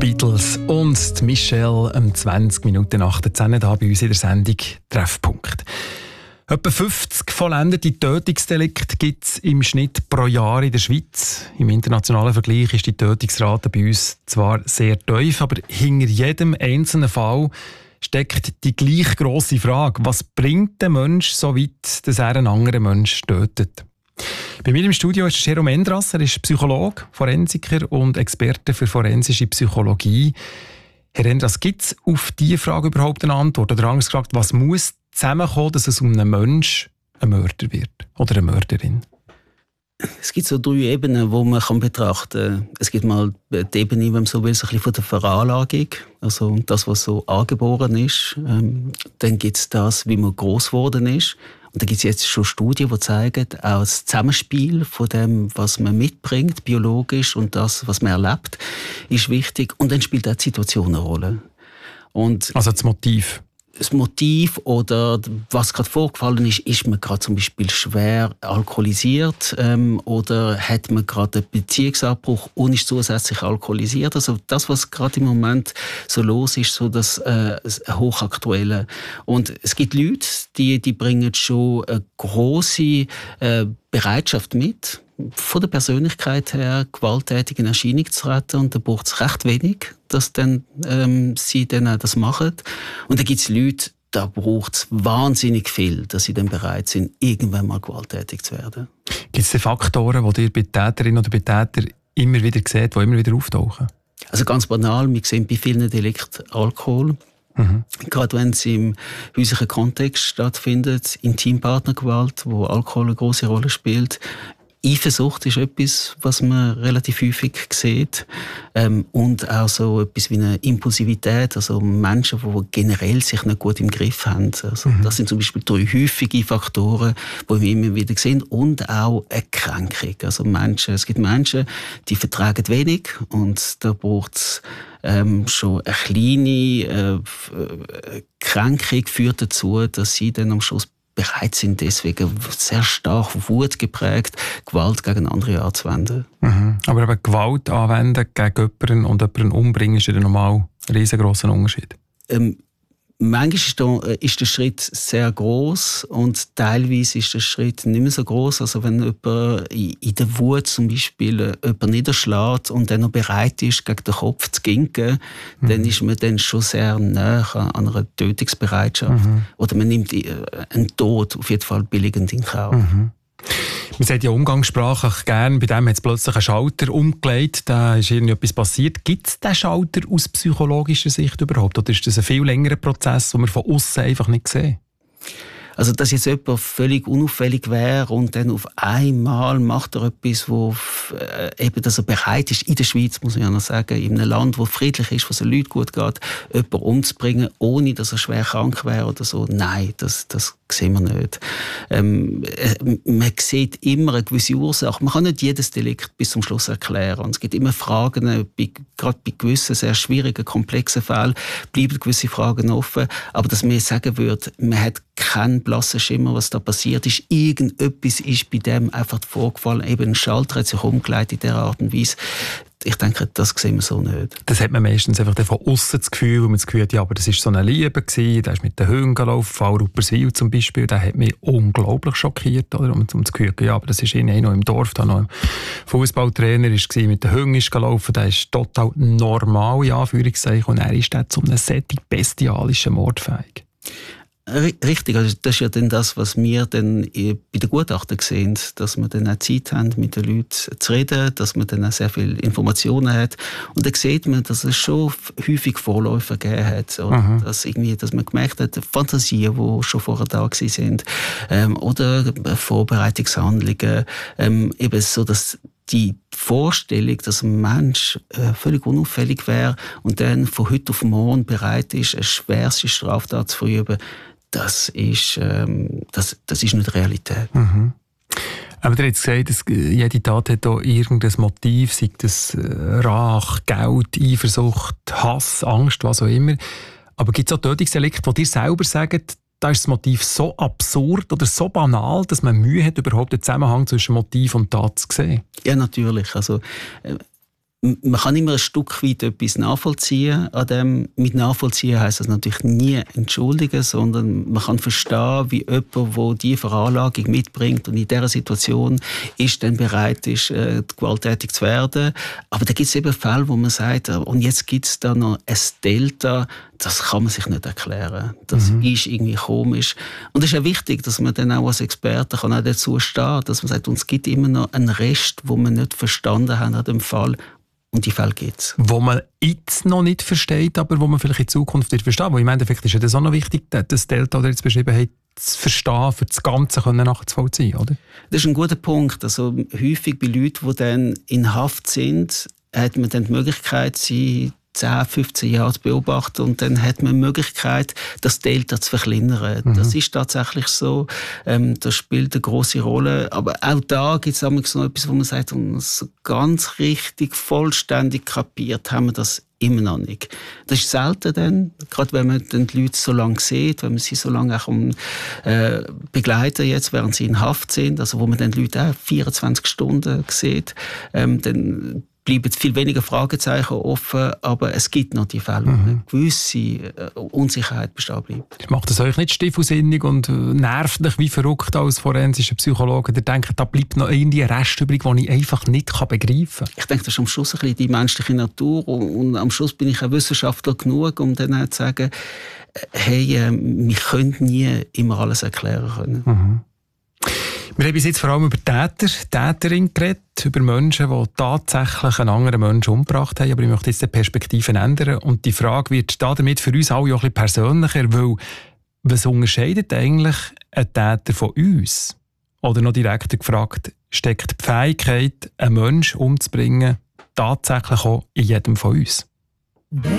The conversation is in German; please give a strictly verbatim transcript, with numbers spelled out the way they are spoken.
Beatles und die Michelle um zwanzig Minuten nach der zehn hier bei uns in der Sendung Treffpunkt. Etwa fünfzig vollendete Tötungsdelikte gibt es im Schnitt pro Jahr in der Schweiz. Im internationalen Vergleich ist die Tötungsrate bei uns zwar sehr tief, aber hinter jedem einzelnen Fall steckt die gleich grosse Frage: Was bringt der Mensch so weit, dass er einen anderen Menschen tötet? Bei mir im Studio ist Jérôme Endras. Er ist Psychologe, Forensiker und Experte für forensische Psychologie. Herr Endras, gibt es auf diese Frage überhaupt eine Antwort? Oder anders gefragt, was muss zusammenkommen, dass es um einen Menschen ein Mörder wird oder eine Mörderin? Es gibt so drei Ebenen, die man kann betrachten kann. Es gibt mal die Ebene, wenn man so will, so ein bisschen von der Veranlagung, also das, was so angeboren ist. Ähm, dann gibt es das, wie man gross geworden ist. Und da gibt es jetzt schon Studien, die zeigen, auch das Zusammenspiel von dem, was man mitbringt, biologisch, und das, was man erlebt, ist wichtig. Und dann spielt auch die Situation eine Rolle. Und also das Motiv? Das Motiv oder was gerade vorgefallen ist, ist man gerade zum Beispiel schwer alkoholisiert ähm, oder hat man gerade einen Beziehungsabbruch und ist zusätzlich alkoholisiert. Also das, was gerade im Moment so los ist, so das, äh, das Hochaktuelle. Und es gibt Leute, die, die bringen schon eine grosse äh, Bereitschaft mit, von der Persönlichkeit her gewalttätig in Erscheinung zu treten, und da braucht es recht wenig, dass dann, ähm, sie dann auch das machen. Und dann gibt es Leute, da braucht es wahnsinnig viel, dass sie dann bereit sind, irgendwann mal gewalttätig zu werden. Gibt es Faktoren, die ihr bei Täterinnen oder bei Tätern immer wieder seht, die immer wieder auftauchen? Also ganz banal, wir sehen bei vielen Delikten Alkohol. Mhm. Gerade wenn es im häuslichen Kontext stattfindet, Intimpartnergewalt, wo Alkohol eine grosse Rolle spielt. Eifersucht ist etwas, was man relativ häufig sieht. Ähm, und auch so etwas wie eine Impulsivität, also Menschen, die generell sich nicht gut im Griff haben. Also, mhm. Das sind zum Beispiel drei häufige Faktoren, die wir immer wieder sehen. Und auch eine Kränkung. Also Menschen, es gibt Menschen, die vertragen wenig, und da braucht es ähm, schon eine kleine äh, Kränkung, führt dazu, dass sie dann am Schluss bereit sind, deswegen sehr stark Wut geprägt, Gewalt gegen andere anzuwenden. Mhm. Aber eben Gewalt anwenden gegen jemanden und jemanden umbringen ist ja normal ein riesengroßer Unterschied. Ähm, manchmal ist der, ist der Schritt sehr gross und teilweise ist der Schritt nicht mehr so gross. Also wenn jemand in der Wut zum Beispiel jemand niederschlägt und dann noch bereit ist, gegen den Kopf zu ginken, mhm. dann ist man dann schon sehr nah an einer Tötungsbereitschaft. Mhm. Oder man nimmt einen Tod auf jeden Fall billigend in Kauf. Mhm. Man sagt ja umgangssprachlich gern, bei dem hat es plötzlich einen Schalter umgelegt, da ist irgendetwas passiert. Gibt es diesen Schalter aus psychologischer Sicht überhaupt? Oder ist das ein viel längerer Prozess, den wir von außen einfach nicht sehen? Also, dass jetzt jemand völlig unauffällig wäre und dann auf einmal macht er etwas, wo äh, eben, dass er bereit ist, in der Schweiz, muss ich ja noch sagen, in einem Land, wo friedlich ist, wo es den Leuten gut geht, jemanden umzubringen, ohne dass er schwer krank wäre oder so. Nein, das, das sehen wir nicht. Ähm, äh, man sieht immer eine gewisse Ursache. Man kann nicht jedes Delikt bis zum Schluss erklären. Und es gibt immer Fragen, bei, gerade bei gewissen sehr schwierigen, komplexen Fällen bleiben gewisse Fragen offen. Aber dass man sagen würde, man hat keinen blassen Schimmer, was da passiert ist. Irgendetwas ist bei dem einfach vorgefallen. Eben ein Schalter hat sich umgelegt in dieser Art und Weise. Ich denke, das sehen wir so nicht. Das hat man meistens einfach von aussen das Gefühl, wo man das Gefühl hat, ja, aber das war so eine Liebe gewesen, der ist mit den Hunden gelaufen, Fall Rupperswil zum Beispiel, der hat mich unglaublich schockiert, oder? Und um das Gefühl, ja, aber das ist irgendwie noch im Dorf, da noch ein Fußballtrainer war, mit den Hunden ist gelaufen, der ist total normal, in Anführungszeichen, und er ist dann zu einem solchen bestialischen Mord fähig. Richtig, also das ist ja dann das, was wir dann bei den Gutachten sehen, dass wir dann auch Zeit haben, mit den Leuten zu reden, dass man dann auch sehr viele Informationen hat. Und dann sieht man, dass es schon häufig Vorläufer gegeben hat. Oder dass, irgendwie, dass man gemerkt hat, Fantasien, die schon vorher da waren, ähm, oder Vorbereitungshandlungen, ähm, eben so, dass die Vorstellung, dass ein Mensch äh, völlig unauffällig wäre und dann von heute auf morgen bereit ist, eine schwerste Straftat zu verüben, das ist, ähm, das, das ist nicht Realität. Mhm. Aber du hast gesagt, dass jede Tat hat auch irgendein Motiv, sei das Rache, Geld, Eifersucht, Hass, Angst, was auch immer. Aber gibt es auch Tötungsdelikte, die dir selber sagen, da ist das Motiv so absurd oder so banal, dass man Mühe hat, überhaupt den Zusammenhang zwischen Motiv und Tat zu sehen? Ja, natürlich. Also, äh, man kann immer ein Stück weit etwas nachvollziehen. An dem, mit nachvollziehen heisst das natürlich nie entschuldigen, sondern man kann verstehen, wie jemand, der diese Veranlagung mitbringt und in dieser Situation ist, dann bereit ist, äh, gewalttätig zu werden. Aber da gibt es eben Fälle, wo man sagt, und jetzt gibt es da noch ein Delta, das kann man sich nicht erklären. Das mhm. ist irgendwie komisch. Und es ist ja wichtig, dass man dann auch als Experte kann auch dazu stehen, dass man sagt, uns gibt immer noch einen Rest, wo wir nicht verstanden haben an dem Fall. Und die Fälle gibt es. Wo man jetzt noch nicht versteht, aber wo man vielleicht in Zukunft wird verstehen. Wo im Endeffekt ist ja das auch noch wichtig, das Delta, das jetzt beschrieben hat, zu verstehen, für das Ganze nachzuvollziehen, oder? Das ist ein guter Punkt. Also häufig bei Leuten, die dann in Haft sind, hat man dann die Möglichkeit, sie zehn, fünfzehn Jahre zu beobachten und dann hat man die Möglichkeit, das Delta zu verkleinern. Mhm. Das ist tatsächlich so. Ähm, das spielt eine grosse Rolle. Aber auch da gibt es noch etwas, wo man sagt, so ganz richtig, vollständig kapiert haben wir das immer noch nicht. Das ist selten dann, gerade wenn man die Leute so lange sieht, wenn man sie so lange auch um, äh, begleiten, jetzt, während sie in Haft sind, also wo man dann die Leute auch vierundzwanzig Stunden sieht, ähm, dann bleiben viel weniger Fragezeichen offen, aber es gibt noch die Fälle, wo mhm. eine gewisse Unsicherheit bestehen bleibt. Macht das euch nicht stiefelssinnig und nervt euch wie verrückt als forensischer Psychologe, der denkt, da bleibt noch irgendwie ein Rest übrig, den ich einfach nicht begreifen kann? Ich denke, das ist am Schluss ein bisschen die menschliche Natur und, und am Schluss bin ich ein Wissenschaftler genug, um dann auch zu sagen, hey, äh, wir können nie immer alles erklären können. Mhm. Wir haben bis jetzt vor allem über Täter, Täterinnen geredet, über Menschen, die tatsächlich einen anderen Menschen umgebracht haben. Aber ich möchte jetzt die Perspektiven ändern. Und die Frage wird damit für uns alle auch ein bisschen persönlicher, weil was unterscheidet eigentlich ein Täter von uns? Oder noch direkter gefragt, steckt die Fähigkeit, einen Menschen umzubringen, tatsächlich auch in jedem von uns?